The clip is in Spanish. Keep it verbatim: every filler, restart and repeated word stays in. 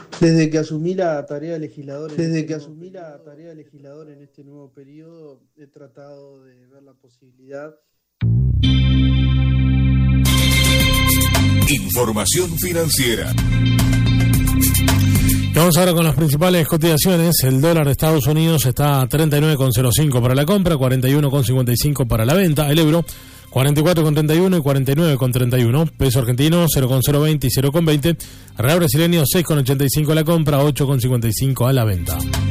Desde que asumí la tarea de legislador, desde que asumí la tarea de legislador en este nuevo periodo, he tratado de ver la posibilidad. Información financiera. Vamos ahora con las principales cotizaciones. El dólar de Estados Unidos está a treinta y nueve con cero cinco para la compra, cuarenta y uno con cincuenta y cinco para la venta. El euro cuarenta y cuatro con treinta y uno y cuarenta y nueve con treinta y uno. Peso argentino cero con cero veinte y cero con veinte. Real brasileño seis con ochenta y cinco a la compra, ocho con cincuenta y cinco a la venta.